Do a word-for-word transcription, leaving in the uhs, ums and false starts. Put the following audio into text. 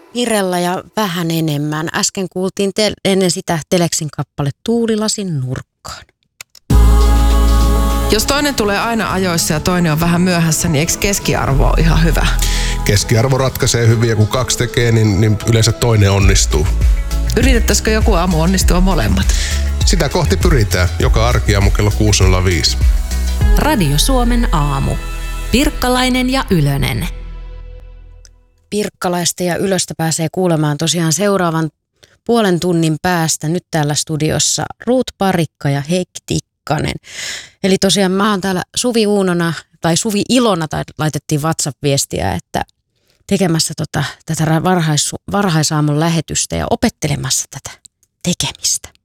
Mirella ja vähän enemmän. Äsken kuultiin te- ennen sitä Teleksin kappale Tuulilasin nurkkaan. Jos toinen tulee aina ajoissa ja toinen on vähän myöhässä, niin eikö keskiarvo ole ihan hyvä? Keskiarvo ratkaisee hyvin ja kun kaksi tekee, niin, niin yleensä toinen onnistuu. Yritettäisikö joku aamu onnistua molemmat? Sitä kohti pyritään. Joka arkiaamu kello kuusi nolla viisi. Radio Suomen aamu. Pirkkalainen ja Ylönen. Pirkkalaista ja Ylöstä pääsee kuulemaan tosiaan seuraavan puolen tunnin päästä nyt täällä studiossa Ruut Parikka ja Heikki Tikkanen. Eli tosiaan mä oon täällä Suvi Uunona tai Suvi Ilona tai laitettiin WhatsApp-viestiä, että tekemässä tota, tätä varhais, varhaisaamun lähetystä ja opettelemassa tätä tekemistä.